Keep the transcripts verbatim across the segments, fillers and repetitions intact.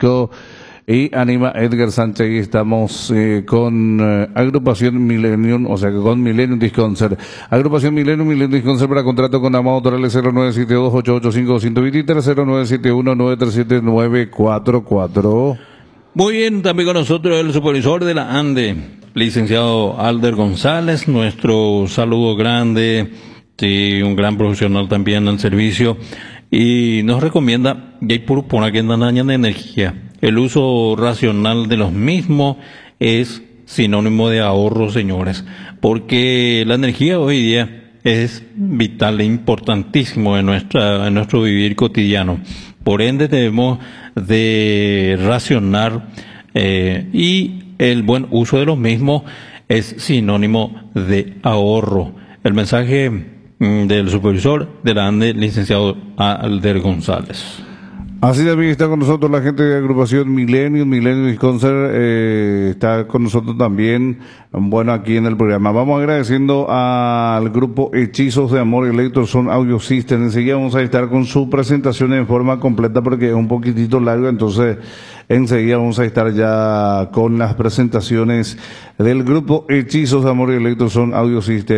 Disco y anima Edgar Sánchez. Y estamos eh, con eh, Agrupación Millennium, o sea que con Millennium Disc Concert. Agrupación Millennium, Millennium Disc Concert para contrato con Amado Torales cero nueve siete dos ocho ocho cinco dos dos tres cero nueve siete uno nueve tres siete nueve cuatro cuatro. Muy bien, también con nosotros el supervisor de la ANDE, licenciado Alder González, nuestro saludo grande, sí, un gran profesional también al servicio, y nos recomienda, y hay por poner que andan dañando energía, el uso racional de los mismos es sinónimo de ahorro, señores, porque la energía hoy día es vital e importantísimo en nuestra, en nuestro vivir cotidiano. Por ende debemos de racionar eh, y el buen uso de los mismos es sinónimo de ahorro. El mensaje mm, del supervisor de la ANDE, licenciado Alder González. Así también está con nosotros la gente de Agrupación Millennium, Millennium Disc Concert, eh, está con nosotros también, bueno, aquí en el programa. Vamos agradeciendo al grupo Hechizos de Amor Electroson Audio System. Enseguida vamos a estar con su presentación en forma completa porque es un poquitito largo, entonces enseguida vamos a estar ya con las presentaciones del grupo Hechizos de Amor Electroson Audio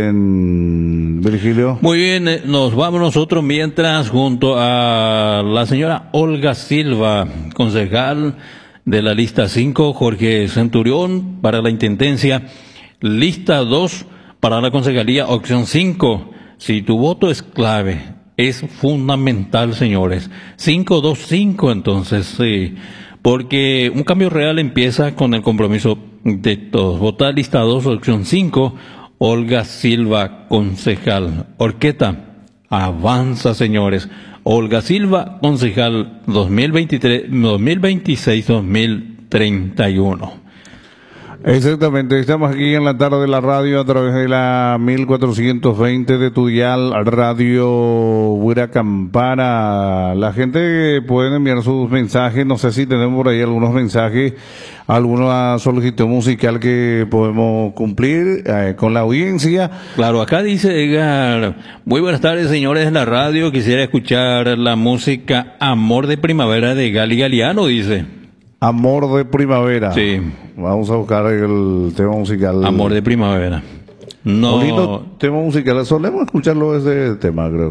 System. Virgilio. Muy bien, eh, nos vamos nosotros mientras junto a la señora Olga Silva, concejal de la lista cinco, Jorge Centurión para la intendencia, lista dos para la concejalía, opción cinco. Si tu voto es clave, es fundamental, señores. cinco dos cinco, entonces, sí. Porque un cambio real empieza con el compromiso de todos. Votar lista dos, opción cinco, Olga Silva, concejal. Orqueta, avanza, señores. Olga Silva, concejal dos mil veintitrés, dos mil veintiséis, dos mil treinta y uno. Exactamente, estamos aquí en la tarde de la radio a través de la mil cuatrocientos veinte de tu dial Radio Buena Campana. La gente puede enviar sus mensajes, no sé si tenemos por ahí algunos mensajes, alguna solicitud musical que podemos cumplir eh, con la audiencia. Claro, acá dice Edgar, muy buenas tardes, señores de la radio, quisiera escuchar la música Amor de Primavera de Gali Galiano, dice. Amor de Primavera. Sí. Vamos a buscar el tema musical. Amor de Primavera. No. Bonito tema musical. Solemos escucharlo desde tema, creo.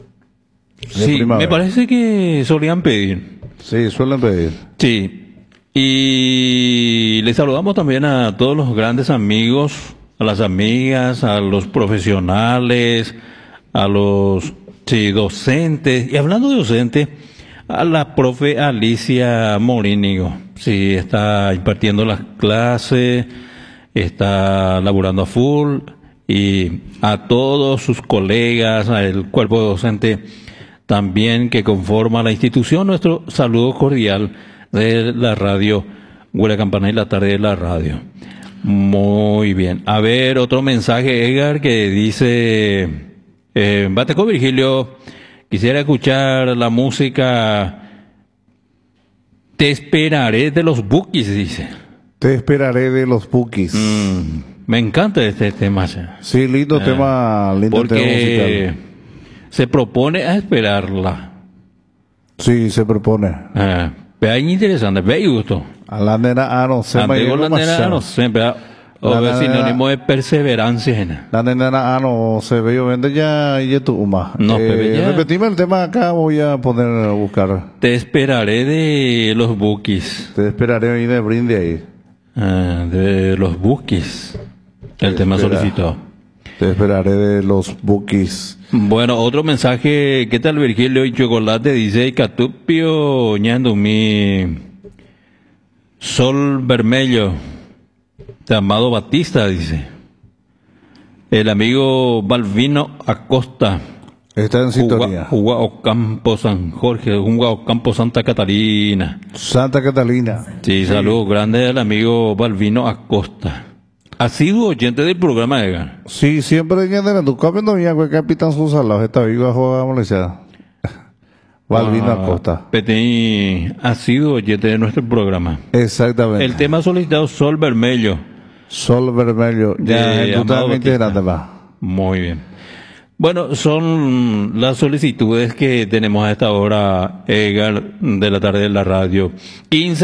De sí, primavera. Me parece que solían pedir. Sí, suelen pedir. Sí. Y les saludamos también a todos los grandes amigos, a las amigas, a los profesionales, a los sí, docentes. Y hablando de docentes, a la profe Alicia Morínigo, sí, está impartiendo las clases, está laborando a full, y a todos sus colegas, al cuerpo docente también que conforma la institución, nuestro saludo cordial de la radio Buena Campana y la tarde de la radio. Muy bien. A ver, otro mensaje, Edgar, que dice, eh, Bateco Virgilio, quisiera escuchar la música Te esperaré de los Bukis, dice. Te esperaré de los Bukis. Mm, me encanta este tema. Sí, lindo eh, tema, lindo porque tema musical. Se propone a esperarla. Sí, se propone. Eh, Ve interesante, ve gusto. A la nena, ah, no sé. A la nena, no sé, o es sinónimo de perseverancia. La nena, ah, no se ve, yo vende ya y tu uma. No, eh, ya. Repetime el tema acá, voy a poner a buscar. Te esperaré de los Bukis. Te esperaré ahí de Brinde ahí. Ah, de los Bukis. El Te tema espera. solicitado. Te esperaré de los Bukis. Bueno, otro mensaje, ¿qué tal Virgilio y Chocolate? Dice Catupio Ñandumi Sol Vermelho de Amado Batista, dice. El amigo Balvino Acosta. Está en sintonía. Juga Ocampo San Jorge, Juga Ocampo Santa Catalina. Santa Catalina. Sí, sí. Saludos grandes al amigo Balvino Acosta. ¿Ha sido oyente del programa, Edgar? Sí, siempre en el tu cambio no había que capitán Susala, está vivo bajo la molestia. Balvino ah, Acosta. Petení ha sido oyente de nuestro programa. Exactamente. El tema solicitado Sol Vermelho. Sol Vermelho, ya es totalmente grande va. Muy bien. Bueno, son las solicitudes que tenemos a esta hora, Edgar, de la tarde de la radio. quince